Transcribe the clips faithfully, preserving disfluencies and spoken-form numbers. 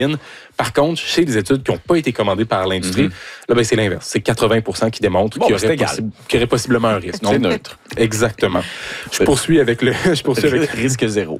Par contre, chez les études qui n'ont pas été commandées par l'industrie, mm-hmm. là, ben, c'est l'inverse. C'est quatre-vingts pour cent qui démontrent bon, qu'il, y aurait possi- qu'il y aurait possiblement un risque. C'est neutre. Exactement. Je poursuis avec le... Je poursuis avec... Risque zéro.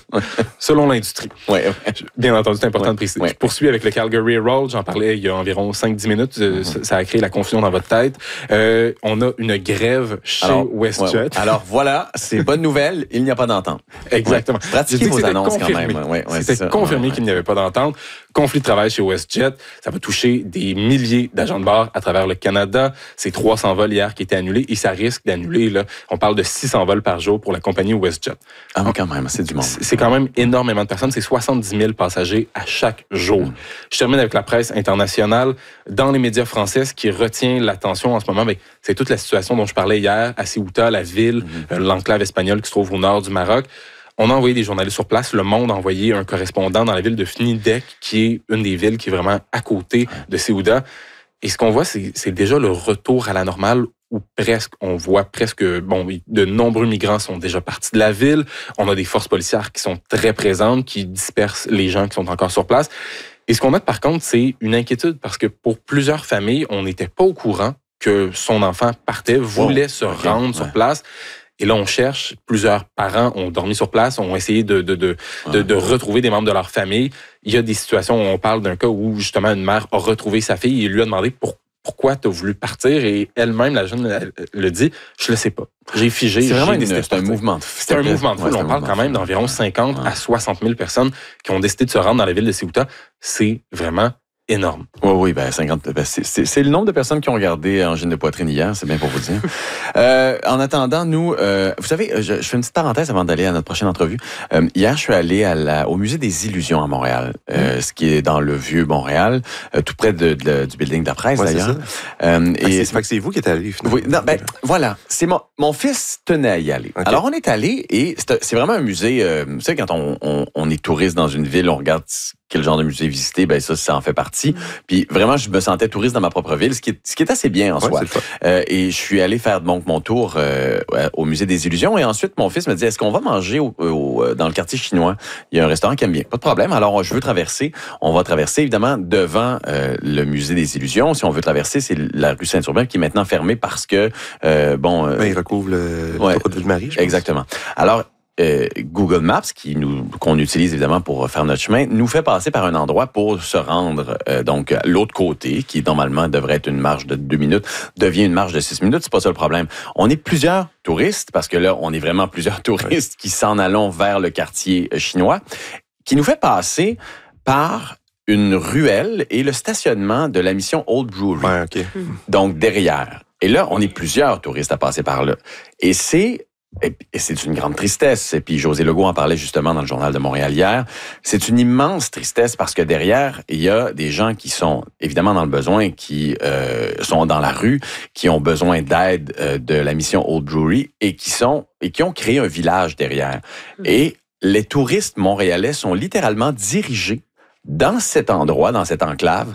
Selon l'industrie. Ouais, ouais. Bien entendu, c'est important ouais, de préciser. Ouais. Je poursuis avec le Calgary Roll. J'en parlais il y a environ cinq à dix minutes. Mm-hmm. Ça a créé la confusion dans votre tête. Euh, on a une grève chez alors, WestJet. Ouais, alors voilà, c'est bonne nouvelle. Il n'y a pas d'entente. Exactement. Ouais. Pratiquez vos annonces confirmé. quand même. Ouais, ouais, c'était confirmé ouais, qu'il n'y avait pas d'entente. Conflit de travail chez WestJet. Ça va toucher des milliers d'agents de bord à travers le Canada. C'est trois cents vols hier qui étaient annulés et ça risque d'annuler. Là, on parle de six cents vols par jour pour la compagnie WestJet. Ah oui, quand même, c'est du monde. C'est quand même énormément de personnes. C'est soixante-dix mille passagers à chaque jour. Mm. Je termine avec la presse internationale. Dans les médias français, ce qui retient l'attention en ce moment, bien, c'est toute la situation dont je parlais hier à Ceuta, la ville, mm. euh, l'enclave espagnole qui se trouve au nord du Maroc. On a envoyé des journalistes sur place. Le Monde a envoyé un correspondant dans la ville de Fnidek, qui est une des villes qui est vraiment à côté de Ceuta. Et ce qu'on voit, c'est, c'est déjà le retour à la normale, où presque, on voit presque, bon, de nombreux migrants sont déjà partis de la ville. On a des forces policières qui sont très présentes, qui dispersent les gens qui sont encore sur place. Et ce qu'on note, par contre, c'est une inquiétude, parce que pour plusieurs familles, on n'était pas au courant que son enfant partait, voulait oh, se okay, rendre ouais. sur place. Et là, on cherche, plusieurs parents ont dormi sur place, ont essayé de, de, de, de, de retrouver des membres de leur famille. Il y a des situations où on parle d'un cas où, justement, une mère a retrouvé sa fille et lui a demandé pour, pourquoi tu as voulu partir. Et elle-même, la jeune, elle, elle le dit, je le sais pas. J'ai figé. C'est vraiment une, c'est un mouvement de foule. C'est un mouvement de foule. Ouais, on parle quand même d'environ cinquante ouais. à soixante mille personnes qui ont décidé de se rendre dans la ville de Ceuta. C'est vraiment énorme. Oui, oui, ben cinquante, ben c'est, c'est, c'est le nombre de personnes qui ont regardé Angine de poitrine hier, c'est bien pour vous dire. euh, en attendant, nous, euh, vous savez, je, je fais une petite parenthèse avant d'aller à notre prochaine entrevue. Euh, hier, je suis allé à la, au Musée des Illusions à Montréal, euh, mmh. ce qui est dans le vieux Montréal, euh, tout près de, de, du building de la presse, ouais, d'ailleurs. C'est euh, et c'est, c'est, c'est vous qui êtes allé, finalement. Oui, non, ben, voilà. C'est mon, mon fils tenait à y aller. Okay. Alors, on est allé et c'est, c'est vraiment un musée, euh, vous savez, quand on, on, on est touriste dans une ville, on regarde quel genre de musée visiter, ben ça, ça en fait partie. Puis vraiment, je me sentais touriste dans ma propre ville, ce qui est, ce qui est assez bien en ouais, soi. Euh, et je suis allé faire donc mon tour euh, au Musée des Illusions. Et ensuite, mon fils me dit, est-ce qu'on va manger au, au, dans le quartier chinois? Il y a un restaurant qui aime bien. Pas de problème. Alors, je veux traverser. On va traverser, évidemment, devant euh, le Musée des Illusions. Si on veut traverser, c'est la rue Saint-Urbain qui est maintenant fermée parce que, euh, bon... Euh, ben, il recouvre le ouais, de Ville-Marie, je pense. Exactement. Alors, Euh, Google Maps, qui nous, qu'on utilise évidemment pour faire notre chemin, nous fait passer par un endroit pour se rendre euh, donc à l'autre côté, qui normalement devrait être une marche de deux minutes, devient une marche de six minutes. C'est pas ça le problème. On est plusieurs touristes, parce que là, on est vraiment plusieurs touristes ouais. qui s'en allons vers le quartier chinois, qui nous fait passer par une ruelle et le stationnement de la mission Old Brewery. Ouais, okay. Donc derrière. Et là, on est plusieurs touristes à passer par là. Et c'est Et c'est une grande tristesse. Et puis José Legault en parlait justement dans le Journal de Montréal hier. C'est une immense tristesse parce que derrière, il y a des gens qui sont évidemment dans le besoin, qui euh, sont dans la rue, qui ont besoin d'aide euh, de la mission Old Brewery et qui sont et qui ont créé un village derrière. Mmh. Et les touristes montréalais sont littéralement dirigés dans cet endroit, dans cette enclave.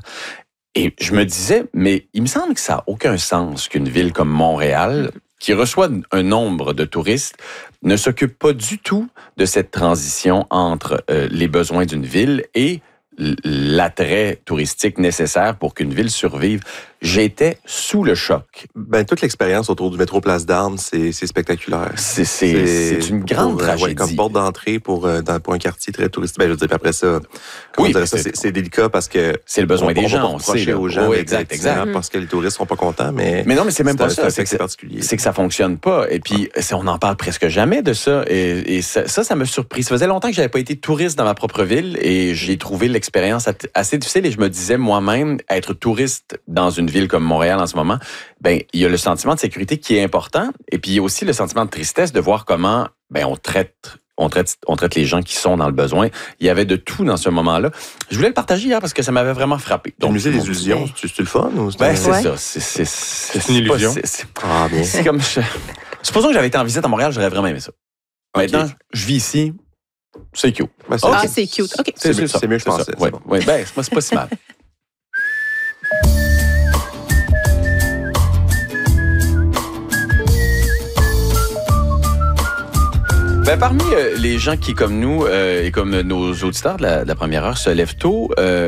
Et je me disais, mais il me semble que ça n'a aucun sens qu'une ville comme Montréal, qui reçoit un nombre de touristes, ne s'occupe pas du tout de cette transition entre euh, les besoins d'une ville et l'attrait touristique nécessaire pour qu'une ville survive. J'étais sous le choc. Ben, toute l'expérience autour du métro Place d'Armes, c'est, c'est spectaculaire. C'est, c'est, c'est, c'est une grande pour, tragédie. Ouais, comme porte d'entrée pour, euh, dans, pour un quartier très touristique. Ben, je veux dire, après ça, comment oui, dire ça, c'est, c'est délicat parce que... C'est le besoin des gens, on sait. Aux gens, oui, exact, exact. Parce que les touristes sont pas contents, mais... Mais non, mais c'est même c'est pas ça. C'est, c'est, particulier. c'est que ça fonctionne pas. Et puis, ah. on n'en parle presque jamais de ça. Et, et ça, ça, ça m'a surpris. Ça faisait longtemps que j'avais pas été touriste dans ma propre ville et j'ai trouvé l'expérience assez difficile. Et je me disais moi-même, être touriste dans une ville comme Montréal en ce moment, ben il y a le sentiment de sécurité qui est important, et puis il y a aussi le sentiment de tristesse de voir comment ben on traite on traite on traite les gens qui sont dans le besoin. Il y avait de tout dans ce moment-là. Je voulais le partager hier parce que ça m'avait vraiment frappé. Donc, le musée des illusions, c'est, c'est le fun ou c'est, ben, c'est ouais. ça, c'est c'est, c'est, c'est une illusion. Pas, c'est, c'est, ah, bien. C'est comme je, supposons que j'avais été en visite à Montréal, j'aurais vraiment aimé ça. Okay. Maintenant, je vis ici. C'est cute. Ben, c'est, ah, okay. c'est cute. OK. C'est, c'est, mieux, c'est mieux que je pensais. Oui, bon. ouais, ben, c'est pas si mal. Ben, parmi euh, les gens qui, comme nous, euh, et comme nos auditeurs de la, de la première heure, se lèvent tôt, euh,